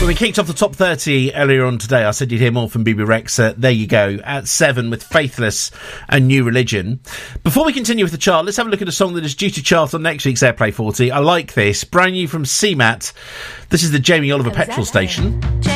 When we kicked off the top 30 earlier on today, I said you'd hear more from BB Rexa. There you go, at 7 with Faithless and New Religion. Before we continue with the chart, let's have a look at a song that is due to chart on next week's Airplay 40. I like this. Brand new from CMAT. This is the Jamie Oliver petrol station.